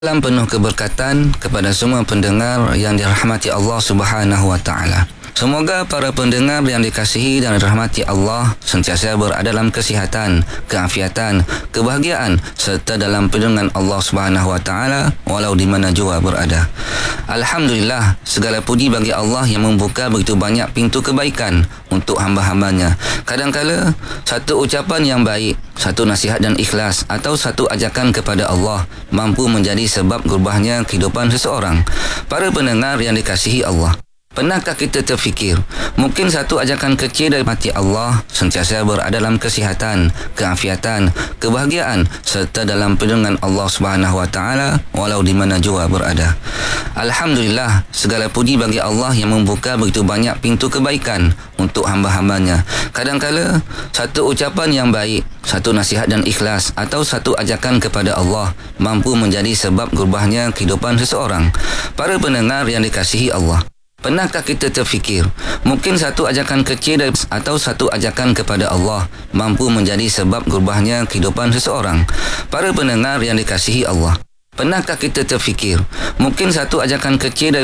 Salam penuh keberkatan kepada semua pendengar yang dirahmati Allah Subhanahu wa taala. Semoga para pendengar yang dikasihi dan dirahmati Allah sentiasa berada dalam kesihatan, keafiatan, kebahagiaan serta dalam perlindungan Allah Subhanahu wa taala walau di mana jua berada. Alhamdulillah, segala puji bagi Allah yang membuka begitu banyak pintu kebaikan untuk hamba-hambanya. Kadang-kala satu ucapan yang baik, satu nasihat dan ikhlas atau satu ajakan kepada Allah mampu menjadi sebab berubahnya kehidupan seseorang. Para pendengar yang dikasihi Allah, pernahkah kita terfikir, mungkin satu ajakan kecil dari hati Allah sentiasa berada dalam kesihatan, keafiatan, kebahagiaan serta dalam perlindungan Allah Subhanahu wa taala walau di mana jua berada. Alhamdulillah, segala puji bagi Allah yang membuka begitu banyak pintu kebaikan untuk hamba-hambanya. Kadang-kala satu ucapan yang baik, satu nasihat dan ikhlas atau satu ajakan kepada Allah mampu menjadi sebab berubahnya kehidupan seseorang. Para pendengar yang dikasihi Allah, pernahkah kita terfikir, mungkin satu ajakan kecil atau satu ajakan kepada Allah mampu menjadi sebab berubahnya kehidupan seseorang? Para pendengar yang dikasihi Allah, pernahkah kita terfikir, mungkin satu ajakan kecil